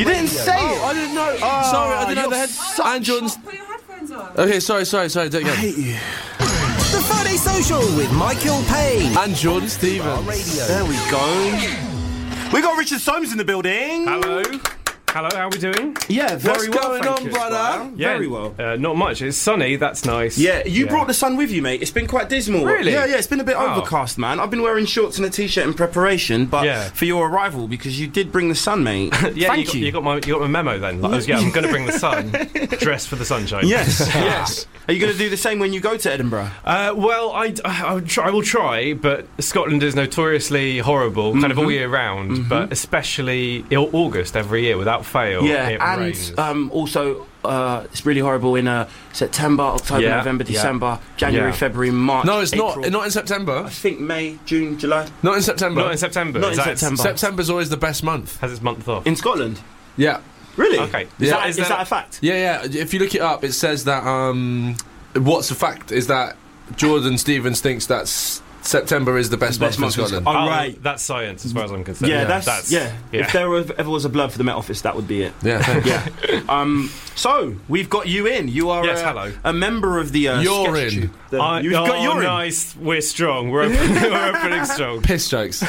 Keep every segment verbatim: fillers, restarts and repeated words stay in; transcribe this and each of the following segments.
You didn't say oh, it. I didn't know. Oh, sorry, I didn't know you're the head. such- And Jordan's. Put your headphones on. Okay, sorry, sorry, sorry. Do it I again. hate you. The Friday Social with Michael Payne. And Jordan Stevens. Radio. There we go. We got Richard Soames in the building. Hello. Hello, how are we doing? Yeah, very What's well. going thank on, you, brother? Esquire. Yeah, Very well. Uh, not much. It's sunny. That's nice. Yeah, you brought the sun with you, mate. It's been quite dismal. Really? Yeah, yeah, it's been a bit Oh. overcast, man. I've been wearing shorts and a t-shirt in preparation, but Yeah. for your arrival, because you did bring the sun, mate. Yeah, Thank you, got, you got my you got my memo then. Like, I was, yeah, I'm going to bring the sun, dressed for the sunshine. Yes, yes. Are you going to do the same when you go to Edinburgh? Uh, well, I, I, I, will try, I will try, but Scotland is notoriously horrible, kind of all year round, but especially in August every year, without fail. Yeah, it and rains. um, also uh, it's really horrible in uh, September, October, Yeah, November, yeah. December, January, Yeah. February, March. No, it's April. not. Not in September. I think May, June, July. Not in September. Not in September. Not is in that- September. September's always the best month. Has its month off. In Scotland. Yeah. Really? Okay. Is, Yeah. that, Is is that- that a fact? Yeah, yeah. If you look it up, it says that. Um, what's the fact is that Jordan Stevens thinks that s- September is the best, Best month in month in Scotland. Scotland. Oh, right. That's science, as far as I'm concerned. Yeah, that's, yeah. yeah. If there were, ever was a blurb for the Met Office, that would be it. Yeah. thanks. Yeah. um. So we've got you in. You are Yes, uh, hello. a member of the. Uh, You're sketch in. troupe. The- I, You've oh, got your in. nice. We're strong. We're open, we're opening strong. Piss jokes.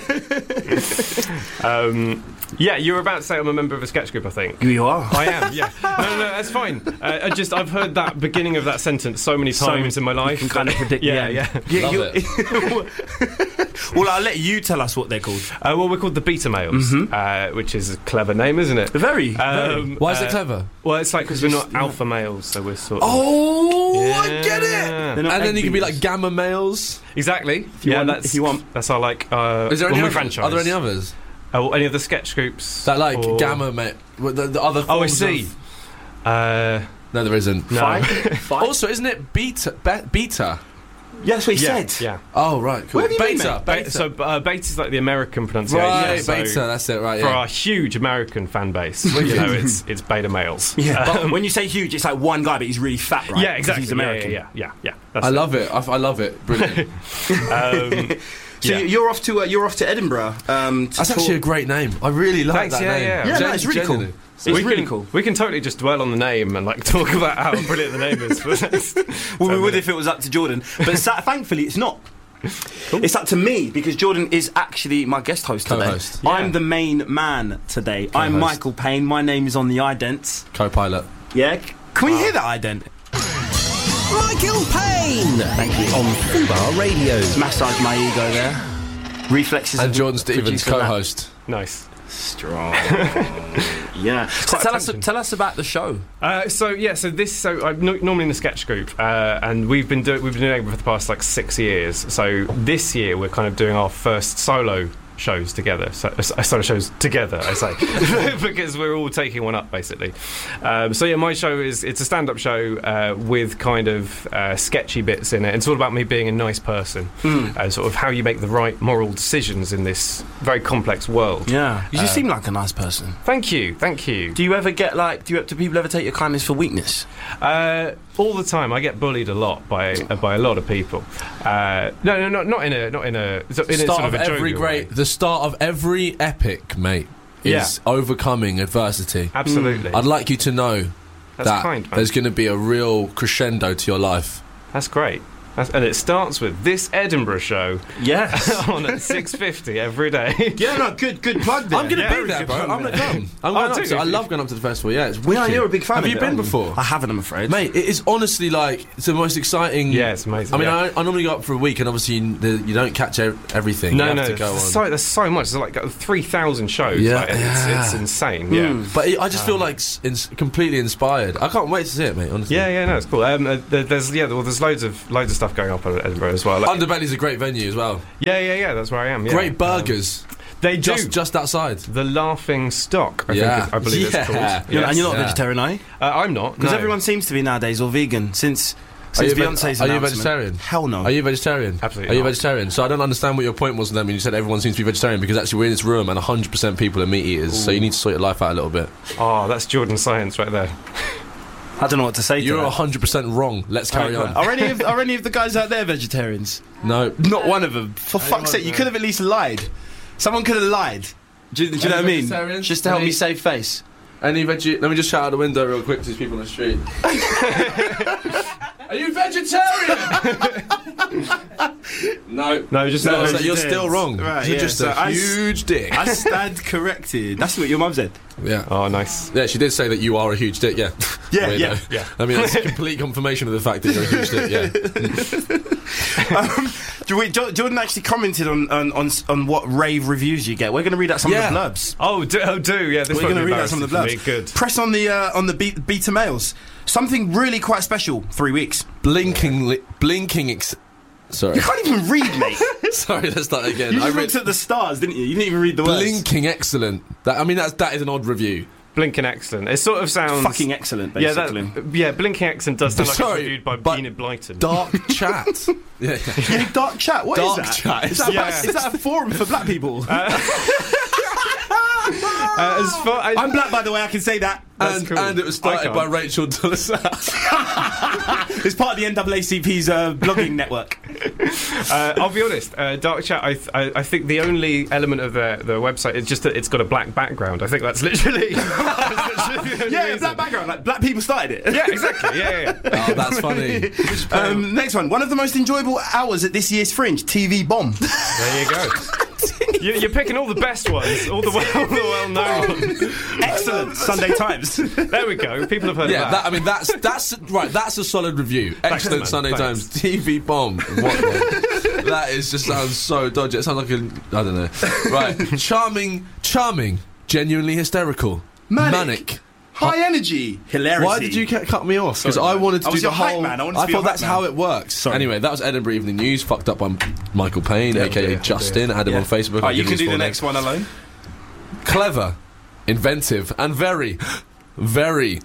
Um, yeah, you were about to say I'm a member of a sketch group, I think. You are. I am, yeah. No, no, no, that's fine. Uh, I just I've heard that beginning of that sentence so many So times in my life. You can kind of predict. Yeah, the end. yeah. yeah. Love you- well, I'll let you tell us what they're called. Uh, well, we're called the Beta Males, uh, which is a clever name, isn't it? Very. very. Um, Why is uh, it clever? Well, it's like because we're not yeah. alpha males, so we're sort of. Oh, I Yeah. get it. They're And not then you can be egg like gamma males. Exactly. you yeah, want- that's if you want. That's our like. Uh, Is there any when we others? franchise. Are there any others Uh, well, any other sketch groups that like or- gamma ma- well, the, the other? Oh, I forms see. of- Uh, No, there isn't. no. Five. Five. Also, isn't it beta? Be- beta. Yeah, that's what he yeah, said. yeah. Oh, right. Cool. Where have you been, beta. mate? Beta. Ba- so uh, beta is like the American pronunciation. right, so beta. That's it. Right. For Yeah. our huge American fan base, you know, it's it's beta males. Yeah. But when you say huge, it's like one guy, but he's really fat, right? Yeah, 'Cause exactly. He's American. Yeah, yeah, yeah. yeah. That's I it. love it. I, I love it. Brilliant. Um, So yeah. you're off to uh, you're off to Edinburgh. Um, to That's talk- actually a great name. I really like Thanks, that yeah, name. yeah. Yeah, no, Gen- it's really cool. genuinely. It's we really can, cool. We can totally just dwell on the name and like talk about how brilliant the name is. For the next Well, we ten would minutes. if it was up to Jordan, but sa- thankfully it's not. It's up to me because Jordan is actually my guest host today. Co-host. Yeah. I'm the main man today. I'm Co-host. Michael Payne. My name is on the idents. Co-pilot. Yeah, c- can we hear that ident? Michael Payne. Thank you. On Fubar Radio. Massage my ego there. Reflexes. And of Jordan the Stevens, producer Matt. co-host. Nice. Strong. yeah. So Quite tell us, attention. tell us about the show. Uh, so yeah, so this so I'm no, normally in the sketch group, uh, and we've been doing we've been doing it for the past like six years. So this year we're kind of doing our first solo shows together. So uh, solo shows together, I say, because we're all taking one up basically. Um, so yeah, my show is it's a stand-up show uh, with kind of uh, sketchy bits in it. It's all about me being a nice person, Mm. and sort of how you make the right moral decisions in this very complex world. Yeah. You just Uh, seem like a nice person. Thank you, thank you. Do you ever get like? Do you? Do people ever take your kindness for weakness? Uh, all the time. I get bullied a lot by uh, by a lot of people. Uh, no, no, not not in a not in a in a Start sort of of a every jovial great. way. The start of every epic, mate, is overcoming adversity. Absolutely. I'd like you to know That's that kind, man. there's going to be a real crescendo to your life. That's great. That's, and it starts with this Edinburgh show Yes. on at six fifty every day. yeah. No. Good. Good plug there. I'm going to Yeah, be there, good bro. fun, I'm going to man. come. I'm Oh, going up do to, I you? love going up to the festival. Yeah, it's Yeah, wicked. you're a big fan. Have of you it, been aren't before? I haven't. I'm afraid. Mate, it is honestly like it's the most exciting. Yeah, it's amazing. I mean, yeah. I, I normally go up for a week, and obviously you, the, you don't catch e- everything. no, you have no, to go on. there's so, there's so much. There's like three thousand shows. Yeah. like, it's, Yeah. it's insane. Mm. Yeah. But it, I just feel like s- ins- completely inspired. I can't wait to see it, mate. Honestly. Yeah, yeah, no, it's cool. Um, uh, there- there's yeah, well, there's loads of loads of stuff going up at Edinburgh as well. Like, Underbelly's a great venue as well. yeah, yeah, yeah. That's where I am. Yeah. Great Um, burgers, they do. just just outside. The Laughing Stock, I Yeah. think it, I believe Yeah. it's called. You're- Yes. and you're not Yeah. a vegetarian, are you? Uh, I'm not. Because no. everyone seems to be nowadays, or vegan, since Are since you, ve- Beyonce's are you announcement. vegetarian? Hell no. Are you vegetarian? Absolutely Are you not. vegetarian? So I don't understand what your point was then when you said everyone seems to be vegetarian, because actually we're in this room and one hundred percent people are meat eaters, so you need to sort your life out a little bit. Oh, that's Jordan science right there. I don't know what to say to You're that. one hundred percent wrong. Let's carry on. Are any, of, are any of the guys out there vegetarians? No. Not one of them. For fuck's sake, you could have at least lied. Someone could have lied. Do, you- do you know what I mean? vegetarians? Just to help Any- me save face. Any veggie? Let me just shout out the window real quick to these people on the street. Are you vegetarian? no. No, just No, no, so you're vegetarians. still wrong. Right, You're yeah, just so a I s- huge dick. I stand corrected. That's what your mum said. Yeah. Oh, nice. Yeah, she did say that you are a huge dick, yeah. Yeah, Weirdo. yeah, yeah. I mean, that's a complete confirmation of the fact that you're a huge dick, yeah. um, do we- Jo- Jordan actually commented on, on, on, on what rave reviews you get. We're going to read out some Yeah. of the blurbs. Oh, do, oh, do yeah. This We're won't going to be read out some of the embarrassing blurbs. for me. Good. Press on the uh, on the be- beta males. Something really quite special. Three weeks. Blinking, li- blinking. Ex- Sorry. You can't even read, mate. Sorry, let's start again. You I just read looked at the stars, didn't you? You didn't even read the words. blinking excellent. That, I mean, that's that is an odd review. Blinking excellent. It sort of sounds Fucking excellent, Yeah, basically. that, yeah. Blinking excellent does sound like Sorry, it's reviewed by but Enid Blyton. Dark chat. Yeah. Yeah, dark chat. What is Dark that? chat. Is that, Yeah. is that a forum for black people? Uh, as far, I, I'm black, by the way. I can say that. That's And, cool. and it was I started can't. by Rachel Dolezal. It's part of the N double A C P's uh, blogging network. Uh, I'll be honest, uh, Dark Chat, I, th- I I think the only element of their, their website is just that it's got a black background. I think that's literally... that's literally the only Yeah, reason. black background. Like black people started it. Yeah, exactly. Yeah, yeah, yeah. Oh, that's funny. Um, next one. One of the most enjoyable hours at this year's Fringe. T V bomb. There you go. You, you're picking all the best ones, all the well, all the well-known ones. Excellent. Sunday Times. There we go. People have heard Yeah, of that, that. I mean that's that's right. That's a solid review. Excellent man. Sunday Thanks. Times T V bomb. What the- that is just sounds so dodgy. It sounds like a I don't know. Right, charming, charming, genuinely hysterical, Manic. manic. High energy. Hilarity. Why did you ca- cut me off? Because Sorry, I man. wanted to I do was the your hype whole. man. I wanted to be thought your hype that's man. how it works. Sorry. Anyway, that was Edinburgh Evening News. Fucked up by Michael Payne, Yeah, aka dear, Justin. Add him Yeah. on Facebook. Oh, I'll you give can his do the full next name. one alone. Clever, inventive, and very, very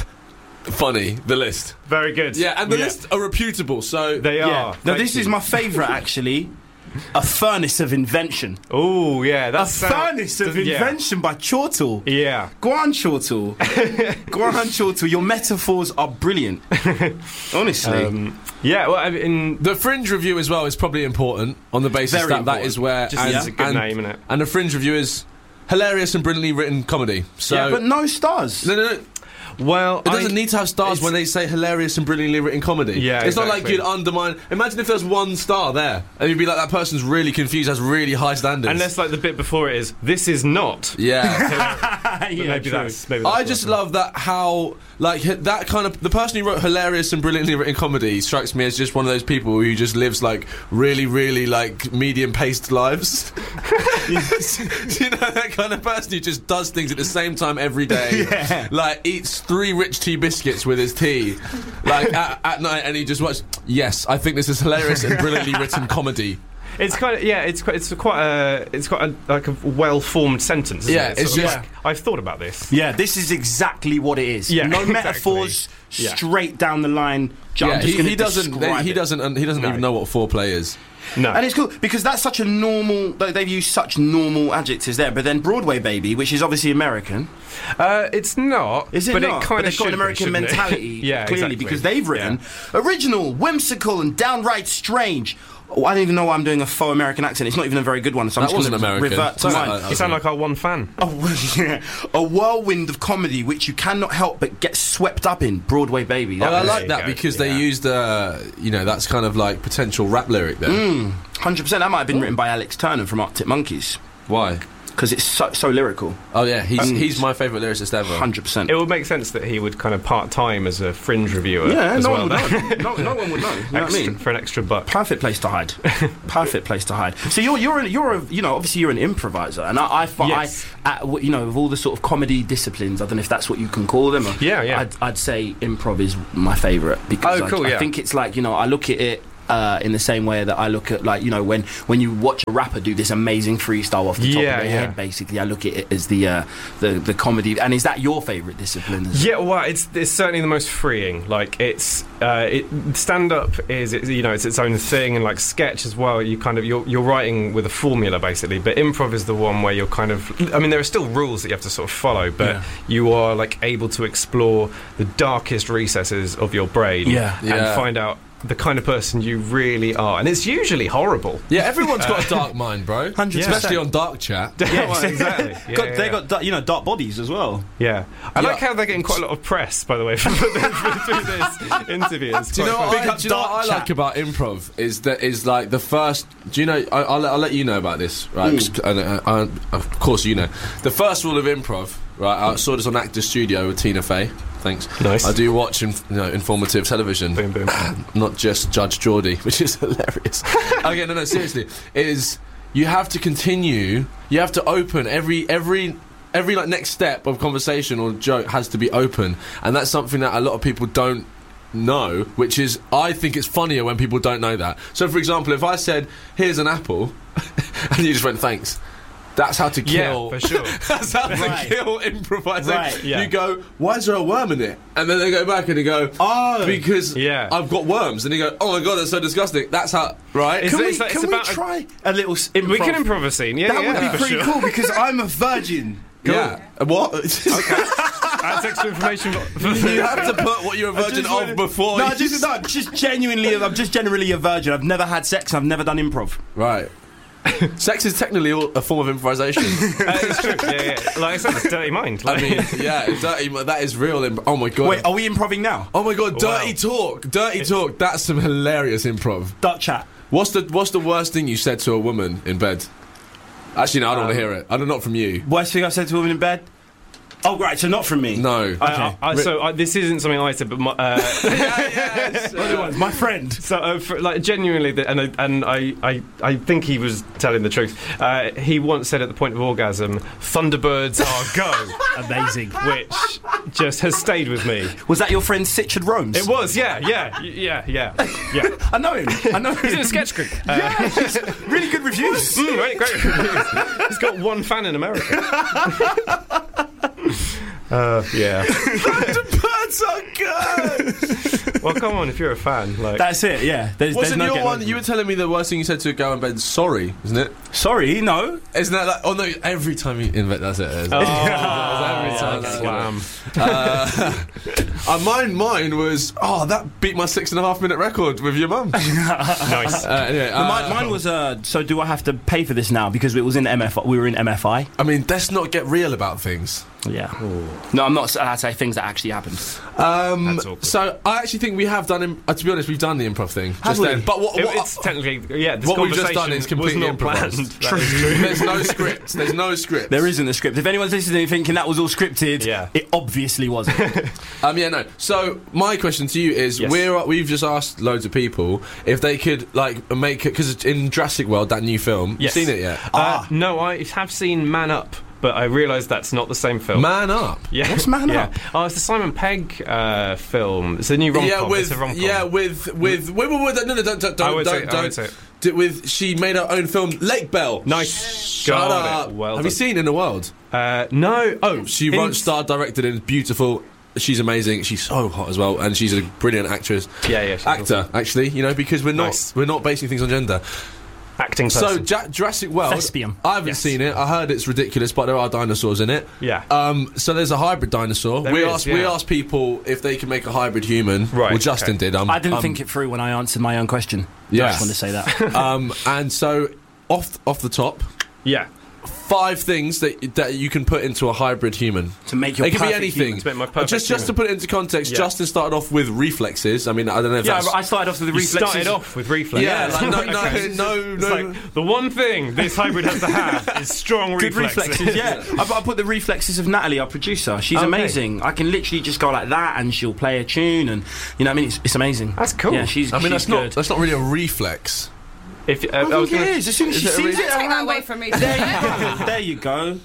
funny. The list. Very good. Yeah, and the Yeah. list are reputable. So They Yeah. are. Now Thank this you. is my favourite actually. A furnace of invention. Oh, yeah. A That's furnace of yeah. invention by Chortle. Yeah. Go on, Chortle. Go on, Chortle. Your metaphors are brilliant. Honestly. Um, yeah, well, I mean, the Fringe review as well is probably important on the basis Very that that important. is where just and, it's a good and, name, isn't it? and the Fringe review is hilarious and brilliantly written comedy. So yeah, but no stars. no, no, no. Well, It doesn't I, need to have stars it's- when they say hilarious and brilliantly written comedy. Yeah, it's not like exactly. you'd undermine. Imagine if there's one star there, and you'd be like, that person's really confused, has really high standards. Unless, like, the bit before it is, this is not. yeah. But maybe that's maybe. I that's just what- love that how like hi- that kind of the person who wrote hilarious and brilliantly written comedy strikes me as just one of those people who just lives like really really like medium paced lives. You know, that kind of person who just does things at the same time every day. Yeah. Like eats three rich tea biscuits with his tea, like at, at night, and he just watches. Yes, I think this is hilarious and brilliantly written comedy. It's kind of yeah. It's quite. It's quite a. It's quite a, like a well-formed sentence. Isn't Yeah, it? it's Sort of just- like, I've thought about this. Yeah, this is exactly what it is. Yeah, no exactly. metaphors, Yeah. straight down the line. Ju- I'm Yeah, just he, gonna he doesn't. describe He it. doesn't. un- He doesn't No. even know what foreplay is. No. And it's cool because that's such a normal. they- They've used such normal adjectives there, but then Broadway Baby, which is obviously American, Uh, it's not. is it but not? It kind but of they've got an American mentality, yeah, clearly, exactly. because they've written original, whimsical, and downright strange. Oh, I don't even know why I'm doing a faux American accent. It's not even a very good one. So I'm That just wasn't gonna American. Revert to That- mine. that- You sound like our one fan. Oh, yeah. A whirlwind of comedy which you cannot help but get swept up in. Broadway Baby. That Oh, I was- like you that go, because yeah. they used, uh, you know, that's kind of like potential rap lyric there. one hundred percent. That might have been written by Alex Turner from Arctic Monkeys Why? because it's so, so lyrical. Oh yeah, he's Um, he's my favourite lyricist ever. one hundred percent. It would make sense that he would kind of part time as a fringe reviewer. Yeah, as no well. one would know. No, no one would know. You know what I Extra- mean? for an extra buck. Perfect place to hide. Perfect place to hide. So you're you're a, you're a, you know obviously you're an improviser, and I I, fi- Yes. I at, w- you know of all the sort of comedy disciplines, I don't know if that's what you can call them. Or, Yeah, yeah. I'd, I'd say improv is my favourite because Oh, I, cool, I yeah. think it's like you know I look at it. Uh, in the same way that I look at, like, you know, when, when you watch a rapper do this amazing freestyle off the top Yeah, of their yeah. head, basically, I look at it as the uh, the the comedy. And is that your favourite discipline? As Yeah, well, it's it's certainly the most freeing. Like it's uh, it stand up is it, you know it's its own thing, and like sketch as well. You kind of you're you're writing with a formula basically, but improv is the one where you're kind of. I mean, there are still rules that you have to sort of follow, but Yeah. you are like able to explore the darkest recesses of your brain, Yeah. and Yeah. find out the kind of person you really are, and it's usually horrible. Yeah, everyone's got a dark mind, bro. one hundred percent. Especially on Dark Chat. Yeah, well, exactly. Yeah, got, yeah, they yeah. got da- you know dark bodies as well. Yeah, I Yeah. like how they're getting quite a lot of press, by the way, for, for, through this interview. It's Do you know quite what funny. I, do you know what I like about improv is that is like the first. Do you know? I, I'll, let- I'll let you know about this, right? Mm. And, uh, uh, of course, you know the first rule of improv, right? I saw this on Actors Studio with Tina Fey. Thanks. Nice. I do watch inf- you know, informative television, Boom, boom. not just Judge Geordie, which is hilarious. Okay, no, no, seriously, is you have to continue. You have to open every every. Every like next step of conversation or joke has to be open, and that's something that a lot of people don't know. Which is, I think it's funnier when people don't know that. So, for example, if I said, "Here's an apple," and you just went, "Thanks," that's how to kill. Yeah, for sure. That's how Right. to kill improvisation. Right, yeah. You go, "Why is there a worm in it?" And then they go back and they go, Oh, "Because Yeah. I've got worms." And you go, "Oh my god, that's so disgusting." That's how, right? Is can it- we, it's like- can it's we about a- try a little s- improv? We can improv a scene. Yeah, That yeah, would be for pretty sure. cool because I'm a virgin. Yeah. What? That's extra information. For, You have to put what you're a virgin just wanna- of before. No, you just no, just genuinely, I'm just generally a virgin. I've never had sex. I've never done improv. Right. Sex is technically all- a form of improvisation. uh, it's true. Yeah, yeah. Like I said, it's dirty mind. I Like, mean, yeah, dirty, that is real. Imp- oh my god. Wait, are we improving now? Oh my god, Wow. dirty talk, dirty talk. That's some hilarious improv. Dark chat. What's the What's the worst thing you said to a woman in bed? Actually, no, I don't want to hear it. I don't. Not from you. Worst thing I said to a woman in bed? Oh, right, so not from me. No. I, I, I, so I, this isn't something I said, but my, uh, My friend. so uh, for, like genuinely, the, and I, and I, I, I think he was telling the truth. Uh, he once said at the point of orgasm, "Thunderbirds are go," Amazing. which just has stayed with me. Was that your friend Sichard Romes? It was, yeah, yeah, y- yeah, yeah, yeah. I know him. I know him. He's in a sketch group. Uh, Really good reviews. mm, right, great reviews. He's got one fan in America. Uh, yeah. Birds are good. Well, come on, if you're a fan, like That's it, yeah. There's, there's Wasn't no your getting one? away You from were telling me the worst thing you said to a girl in bed. Sorry, isn't it? it. Sorry, no. Isn't that like? Oh no! Every time you invent, that's it. That's it. oh, every yeah, time. slam. Uh, uh, mine, mine was. Oh, that beat my six and a half minute record with your mum. Nice. Uh, anyway, But mine, uh, mine was. Uh, so do I have to pay for this now because it was in M F I? We were in M F I. I mean, let's not get real about things. Yeah. No, I'm not. I'd say things that actually happened. Um, That's awkward. so I actually think we have done. Im- uh, to be honest, we've done the improv thing just we? then. But what? It- what it's technically, yeah. This what we've just conversation done is completely was not planned. improvised. That is true. There's no script. There's no script. There isn't a script. If anyone's listening and thinking that was all scripted, Yeah. it obviously wasn't. Um, yeah, no. So my question to you is: Yes. we're we've just asked loads of people if they could like make it because in Jurassic World, that new film, Yes. you seen it yet? Uh, no, I have seen Man Up, but I realised that's not the same film. Man Up. yeah. What's Man yeah. Up? Oh, it's the Simon Pegg uh, film. It's a new rom-com. Yeah, it's with a rom-com. yeah, with with wait, wait, wait, no, no, don't, don't, I don't, would say don't, it, I would don't. say it. Did- with she made her own film, Lake Bell. Nice. Shut Got up. it. Well Have done. you seen In the World? Uh, no. Oh, She in- wrote, starred, directed, and beautiful. She's amazing. She's so hot as well, and she's a brilliant actress. Yeah, yeah. she's Actor, awesome. actually, you know, because we're not Nice. we're not basing things on gender. Acting So person. ja- Jurassic World, Thespian. I haven't Yes. seen it. I heard it's ridiculous, but there are dinosaurs in it. Yeah. Um, so there's a hybrid dinosaur. There we is, asked we yeah. asked people if they can make a hybrid human. Right, Well, Justin okay. did. Um, I didn't um, think it through when I answered my own question. Yeah. I just want to say that. um, and so off off the top, yeah. five things that that you can put into a hybrid human. To make your It can be perfect anything. human. To make my perfect just just to human. put it into context, Yeah. Justin started off with reflexes. I mean, I don't know if Yeah, that's. I started off with the You reflexes. started off with reflex. Yeah, like, no, no, Okay. no, It's no. like, the one thing this hybrid has to have is strong Good reflexes. reflexes, yeah. I, I put the reflexes of Natalie, our producer. She's Okay. amazing. I can literally just go like that, and she'll play a tune, and you know, what I mean, it's, it's amazing. That's cool. Yeah, she's. I mean, she's that's good. not that's not really a reflex. If, uh, I I was think gonna, it is. As soon as Is she it a sees re- it, Take that away from me. there you go. There you go.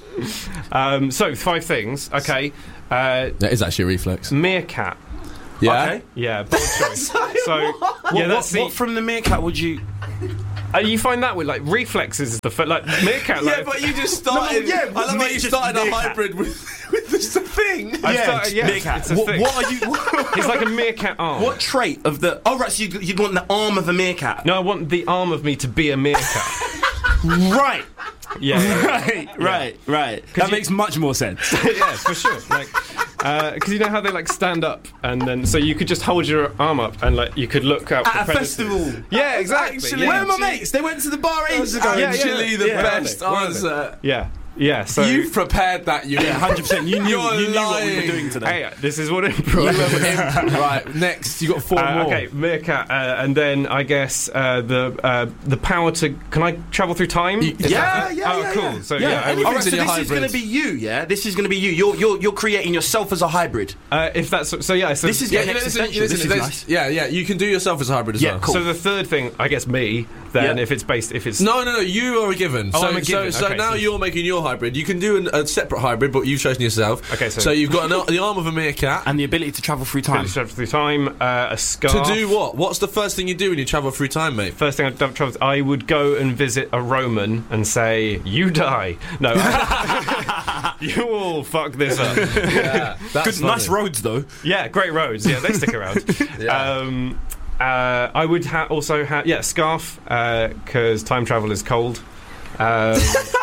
um, so, five things. Okay. Uh, That is actually a reflex. meerkat. Yeah. Okay. Yeah, bold choice. so, yeah, What, that's what, the. what from the meerkat would you? Uh, you find that with like reflexes is the fir- like meerkat. Like, Yeah, but you just No, started. yeah, I love how you just started a meerkat. hybrid with, with this thing. I yeah, started- yeah, meerkat. it's a what, thing. what are you? What, It's like a meerkat arm. what trait of the? Oh right, so you'd, you'd want the arm of a meerkat. No, I want the arm of me to be a meerkat. Right. Yeah, yeah, Right, right, right. That you- makes much more sense. yeah, for sure. Like, Because you know how they like stand up, and then so you could just hold your arm up and like you could look out At for a predators. festival. Yeah, exactly. Actually, yeah. Where are my mates? They went to the bar ages ago. Yeah, yeah, Actually, yeah. the Yeah. best Where are they? answer. Yeah, yeah. So You prepared that, you. Yeah, one hundred percent. You knew, You're you knew what we were lying. doing today. hey, this is what improv. Right, next, you got four Uh, more. okay, meerkat, uh, and then I guess uh, the uh, the power to. Can I travel through time? You- Is Yeah, that- yeah, oh, yeah, cool. yeah. So yeah, yeah, I would- anything. I reckon So this you're is hybrid. going to be you, yeah. This is going to be you. You're you're you're creating yourself as a hybrid. uh, if that's so, yeah. So This is Yeah, getting yeah, listen, existential. listen, This is there's- nice. yeah, yeah, you can do yourself as a hybrid as Yeah, well. cool. So the third thing, I guess me. Then Yeah. if it's based, if it's No, no, no, you are a given. Oh, so, I'm a given. so, so Okay, now so- you're making your hybrid. You can do an, a separate hybrid, but you've chosen yourself. Okay, so- you've got an, the arm of a meerkat. And the ability to travel through time. ability to travel through time, uh, a scarf. To do what? What's the first thing you do when you travel through time, mate? First thing I'd done travel, I would go and visit a Roman and say, "You die." No, I- you all fuck this up. Yeah, that's Good, nice funny. roads though. Yeah, great roads. Yeah, they stick around. Yeah. Um, uh, I would ha- also have yeah scarf because time travel is cold. Um,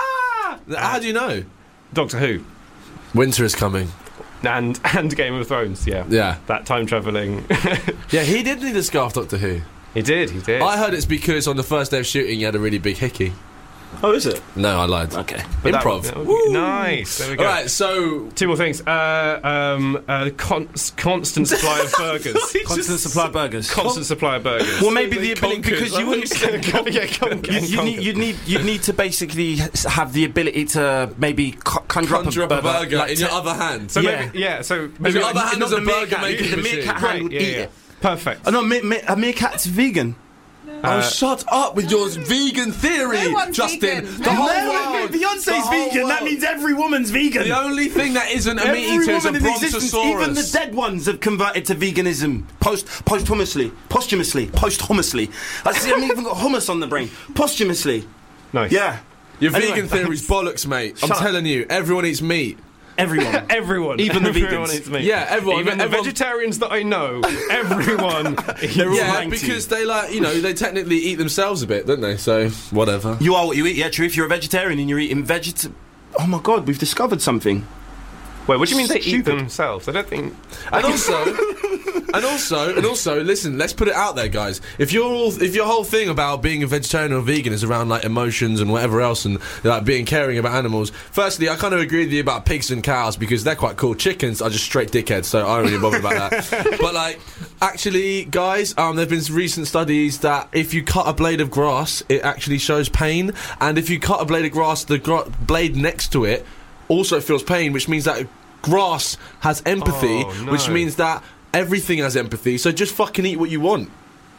How do you know? Doctor Who Winter is coming. and and Game of Thrones. Yeah, Yeah. that time traveling. Yeah, he did need a scarf, Doctor Who. he did. He did. I heard it's because on the first day of shooting, he had a really big hickey. Oh, is it? No, I lied. Okay. But that Improv. would- that would be- nice. There we go. All right, so Two more things. Uh, um, uh, con- constant supply of burgers. Constant supply of burgers. Constant supply of burgers. Well, maybe They the ability conquered. because you wouldn't. yeah, con- You, you need, you'd need, you'd need to basically have the ability to maybe co- conjure, conjure up a burger like in to- your other hand. So Yeah. maybe, yeah. So With maybe your other hand not is a the burger meerkat, making the machine. meerkat hand Great, would yeah, eat yeah. it. Perfect. Oh no, me, me, a meerkat's vegan. Oh, shut up with your vegan theory, No one's Justin. vegan. The whole No, world. Beyonce's the whole vegan. That world. means every woman's vegan. The only thing that isn't a Every meat eater is a woman in existence, brontosaurus. even the dead ones, have converted to veganism post posthumously, posthumously, posthumously. I see, I haven't even got hummus on the brain. Posthumously, Nice. yeah. Your Anyway, vegan theory's bollocks, mate. I'm Shut up. telling you, everyone eats meat. Everyone. Everyone, Even the everyone vegans. eats meat. Yeah, everyone. Even the everyone- vegetarians that I know, everyone. They're all Yeah, lying to you. because they like, you know, they technically eat themselves a bit, don't they? So, whatever. You are what you eat. Yeah, true. If you're a vegetarian and you're eating veget. Oh my god, we've discovered something. Wait, what do you mean they eat Stupid. themselves? I don't think. And also, and also, and also, listen. Let's put it out there, guys. If your all, if your whole thing about being a vegetarian or vegan is around like emotions and whatever else, and like being caring about animals, firstly, I kind of agree with you about pigs and cows because they're quite cool. Chickens are just straight dickheads, so I don't really bother about that. But like, actually, guys, um, there've been recent studies that if you cut a blade of grass, it actually shows pain, and if you cut a blade of grass, the gra- blade next to it also feels pain, which means that grass has empathy, Oh, no. which means that everything has empathy. So just fucking eat what you want.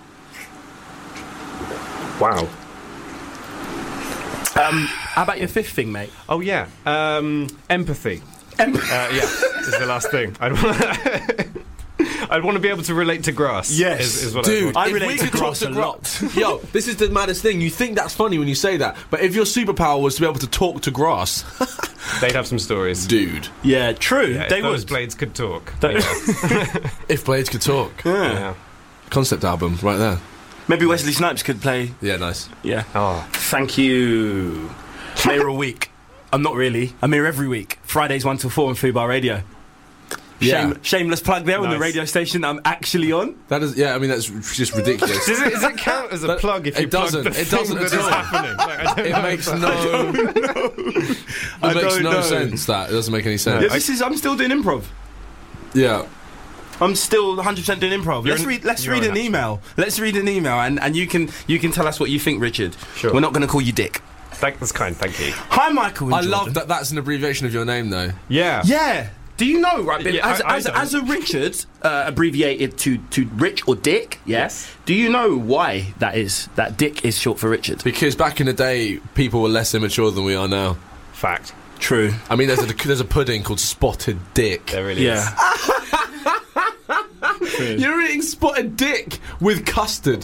Wow. Um, how about your fifth thing, mate? Oh yeah. Um, empathy. Uh, yeah, is the last thing. I'd want. I'd want to be able to relate to grass. Yes. is, is what Dude, I I if relate we to could talk grass to a gra- lot. Yo, this is the maddest thing. You think that's funny when you say that, but if your superpower was to be able to talk to grass, They'd have some stories. dude. Yeah, true. Yeah, if they those would. blades could talk. They- yeah. If blades could talk, Yeah. yeah. concept album right there. Maybe Wesley Snipes could play. Yeah, nice. Yeah. Oh. Thank you. Mirror a week. I'm not really. I mirror every week. Fridays one till four on Fubar Radio. Yeah. Shame, shameless plug there on the Nice. radio station that I'm actually on. That is, yeah. I mean, that's just ridiculous. Does it, does it count as a That- plug if it you plug doesn't. the It thing doesn't that at is all. happening? Like, I don't It know makes if no. I It makes don't no know. sense. That it doesn't make any sense. Yeah, this is. I'm still doing improv. Yeah. I'm still one hundred percent doing improv. You're Let's an- read. Let's you're read an an actor. email. email. Let's read an email, and, and you can you can tell us what you think, Richard. Sure. We're not going to call you Dick. Thank, that's kind. Thank you. Hi, Michael. and I Jordan. love that. That's an abbreviation of your name, though. Yeah. Yeah. Do you know, right? But Yeah, as, I- I as, don't. as a Richard, uh, abbreviated to, to Rich or Dick, yeah? Yes. Do you know why that is? That Dick is short for Richard? Because back in the day, people were less immature than we are now. Fact. True. I mean, there's a there's a pudding called Spotted Dick. There really Yeah. is. You're eating spotted dick with custard.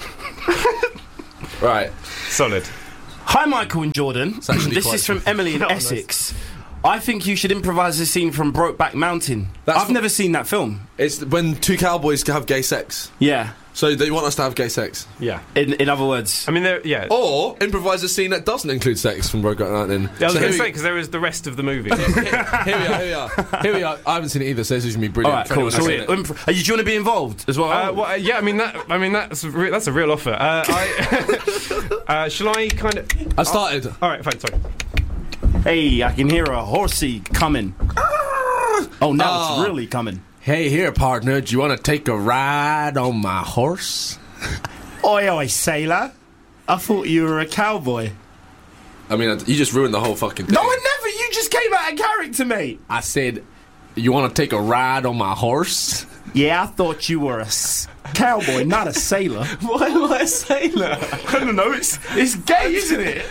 Right. Solid. Hi, Michael and Jordan. actually This quite is from Emily in Oh, nice. Essex. I think you should improvise a scene from Brokeback Mountain. That's I've what- never seen that film. It's when two cowboys have gay sex. Yeah. So they want us to have gay sex, Yeah. In in other words, I mean, there, yeah. or improvise a scene that doesn't include sex from Brokeback Mountain. Yeah, I was So going here to say, we- because there is the rest of the movie. here, here we are. Here we are. Here we are. I haven't seen it either, so this is gonna be all brilliant. right, for cool. anyone So, who's wait, seen it. imp- are you, do you want to be involved as well? Uh, well, uh, yeah, I mean that. I mean that's re- that's a real offer. Uh, I, uh, shall I kind of? I started. All right, fine. Sorry. Hey, I can hear a horsey coming. Oh, now Oh. it's really coming. Hey, here, partner. Do you want to take a ride on my horse? Oi, oi, sailor. I thought you were a cowboy. I mean, you just ruined the whole fucking thing. No, I never. You just came out of character, mate. I said, you want to take a ride on my horse? Yeah, I thought you were a s- cowboy, not a sailor. Why am I a sailor? I don't know. It's it's gay, isn't it?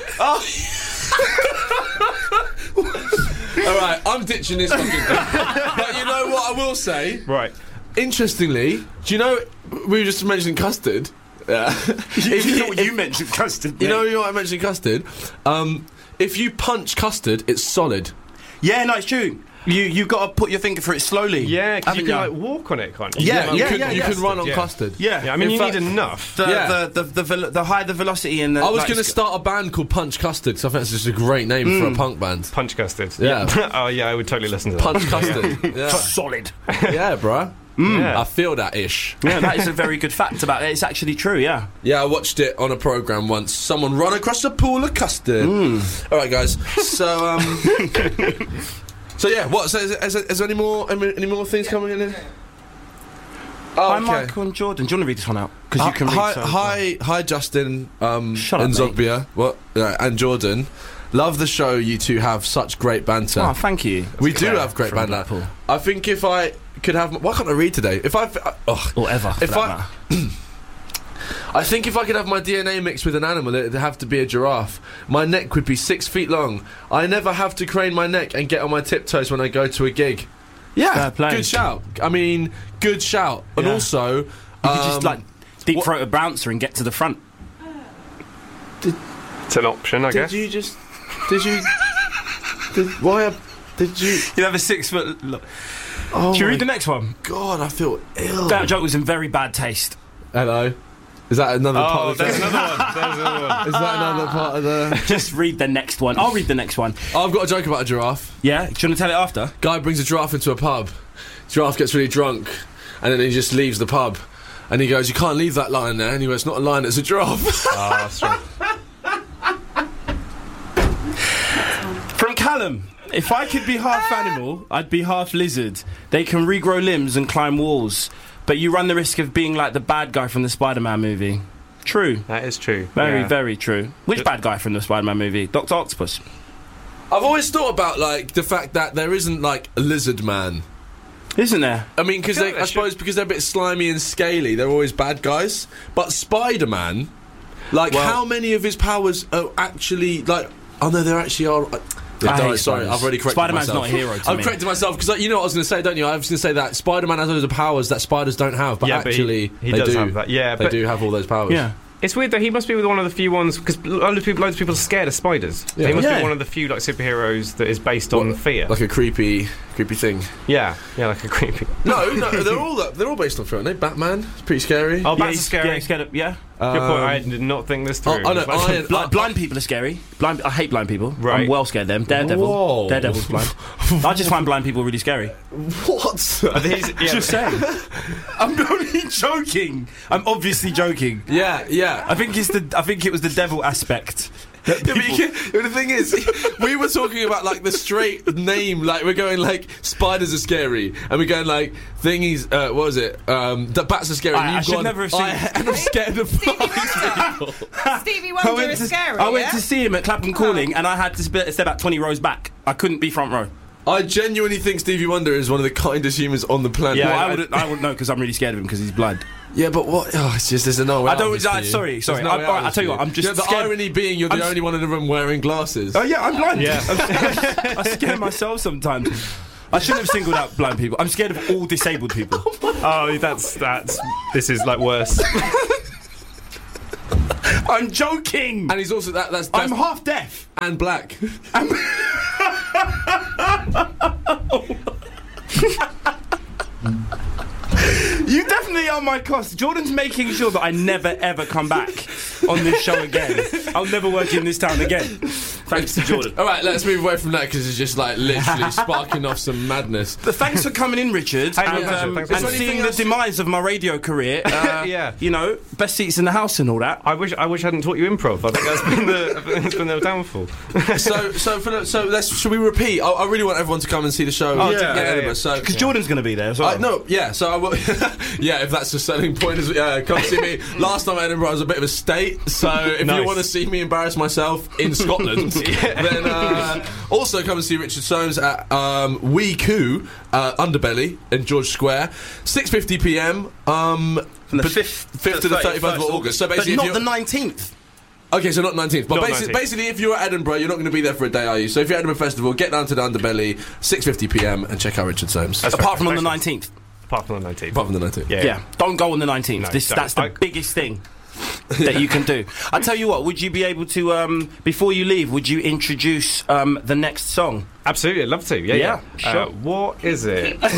All right, I'm ditching this fucking thing. But you know what I will say? Right. Interestingly, do you know, we were just mentioning custard. Yeah. If you, you mentioned custard. You mate. know, you know what I mentioned custard? Um, if you punch custard, it's solid. Yeah, no, it's true. You you got to put your finger through it slowly. Yeah, 'cause you haven't can like walk on it, can't you? Yeah, you yeah, can, yeah, you yeah. can run on Yeah. custard. Yeah, Yeah, I mean, In you fact- need enough. The, Yeah. the, the, the, vel- the high the velocity and the. I was like, going to it's- start a band called Punch Custard because I think it's just a great name for a punk band. Punch custard. Yeah. oh yeah, I would totally listen to that. Punch Custard. Yeah, solid. yeah, bro. Yeah. I feel that ish. Yeah, that is a very good fact about it. It's actually true. Yeah. Yeah, I watched it on a program once. Someone run across a pool of custard. All right, guys. So, um, so yeah. What? So, is, is, is there any more any, any more things coming in? Oh, Hi, okay. Michael and Jordan. Do you want to read this one out? Because Uh, you can read. hi, so hi, hi, Justin, um, Shut and up, mate. Zogbia, what, uh, and Jordan. Love the show. You two have such great banter. Oh, thank you. we do Claire have great from banter. Blackpool. I think if I could have, why can't I read today? If I, oh, Or ever. For If that I- matter. I think if I could have my D N A mixed with an animal, it'd have to be a giraffe. My neck would be six feet long. I never have to crane my neck and get on my tiptoes when I go to a gig. Yeah, Fair play. good shout. I mean, good shout. And Yeah. also, You could just um, like deep what- throat a bouncer and get to the front. It's an option, I did guess. you just? Did you? Did, why? Did you? You have a six foot. Look. Oh Should you my read the next one? God, I feel ill. That joke was in very bad taste. Hello. Is that another part Oh, of the there's another one. There's another one. Is that another part of the? Just read the next one. I'll read the next one. Oh, I've got a joke about a giraffe. Yeah? Do you want to tell it after? Guy brings a giraffe into a pub. Giraffe gets really drunk, and then he just leaves the pub. And he goes, "You can't leave that lion there." And he goes, "It's not a lion, it's a giraffe." Oh, that's right. From Callum. If I could be half animal, I'd be half lizard. They can regrow limbs and climb walls. But you run the risk of being like the bad guy from the Spider-Man movie. True. That is true. Very, Yeah. very true. Which bad guy from the Spider-Man movie? Doctor Octopus. I've always thought about like the fact that there isn't like a lizard man. Isn't there? I mean, because I feel I, like I there suppose because they're a bit slimy and scaly, they're always bad guys. But Spider-Man, like, Well- how many of his powers are actually like? Oh no, there actually are. Uh, yeah, I don't- hate sorry, spiders. I've already corrected Spider-Man's myself. not a hero to I've me. corrected myself because like, you know what I was going to say, don't you? I was going to say that Spider-Man has loads of powers that spiders don't have, but Yeah, but he- actually he they does do. have that. Yeah, they but- do have all those powers. Yeah. It's weird that he must be one of the few ones because loads of people, loads of people are scared of spiders. Yeah. He must Yeah. be one of the few like superheroes that is based on What, fear. like a creepy, creepy thing. yeah, yeah, like a creepy. No, no, they're all they're all based on fear, aren't they? Batman, it's pretty scary. Oh, Yeah, bats are he's- scary. Yeah, scared of, yeah. Good point. I Um, did not think this oh, through. I know, Like- Iron- Bli- I- blind people are scary. Blind, I hate blind people. Right. I'm well scared of them. Daredevil. Whoa. Daredevil's blind. I just find blind people really scary. What? Are these, yeah, Just saying. I'm only joking. I'm obviously joking. Yeah, yeah. I think it's the. I think it was the devil aspect. Yeah, but you can, but the thing is, we were talking about like the straight name, like we're going like spiders are scary, and we're going like thingies. Uh, what was it? Um, the bats are scary. I- and I you've should gone, never have seen- I am scared of blind people. Stevie I Wonder went, is to, scary. I went yeah? to see him at Clapham Calling, and I had to sp- step out twenty rows back. I couldn't be front row. I genuinely think Stevie Wonder is one of the kindest humans on the planet. Yeah, Well, I, I- wouldn't. I wouldn't know because I'm really scared of him because he's blind. Yeah, but what? Oh, it's just there's no way. I out don't- of this I- for you. sorry, There's sorry. no I- way all right, out of I'll tell you this what, I'm for just Yeah, the scared- irony being you're the I'm s- only one in the room wearing glasses. Oh yeah, I'm blind. Yeah. I scare myself sometimes. I shouldn't have singled out blind people. I'm scared of all disabled people. Oh, that's that's. This is like worse. I'm joking. And he's also that. That's, that's I'm half deaf. and black. You definitely down my costs. Jordan's making sure that I never ever come back on this show again. I'll never work in this town again. Thanks to Jordan. All right, let's move away from that because it's just like literally sparking off some madness. But thanks for coming in, Richard, Hey, and, yeah, um, thanks and for- seeing the demise of my radio career. Uh, Yeah. You know, best seats in the house and all that. I wish I wish I hadn't taught you improv. I think that's been the, I think that's been the downfall. so, so, for the, so let's. Should we repeat? I, I really want everyone to come and see the show. Oh, in yeah, yeah, Edinburgh. yeah. So, Because Jordan's going to be there as well. Uh, no, yeah, so I will. Yeah, if that's a selling point, is yeah, come see me. Last time at Edinburgh, I was a bit of a state, so if Nice. you want to see me embarrass myself in Scotland, then uh, also come and see Richard Soames at um, Wee Coo uh, Underbelly in George Square, six fifty p m. Um, From the but- fifth fifth to the thirty-first of August. So but basically, if not you're- the nineteenth. Okay, so not nineteenth. But Not basi- nineteenth. basically, if you're at Edinburgh, you're not going to be there for a day, are you? So if you're at Edinburgh Festival, get down to the Underbelly, six fifty p m, and check out Richard Soames. That's Apart from on the Thanks. nineteenth. Apart from the nineteenth. Apart from the nineteenth. Yeah. Yeah. Don't go on the nineteenth. No, this, don't. that's the I- biggest thing that you can do. I tell you what, would you be able to, um, before you leave, would you introduce um, the next song? Absolutely, I'd love to. Yeah, Yeah, yeah. sure. Uh, what is it? The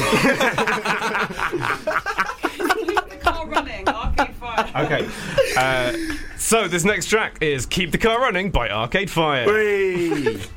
car running, Arcade Fire. Okay. Uh, so this next track is "Keep the Car Running" by Arcade Fire. Whee!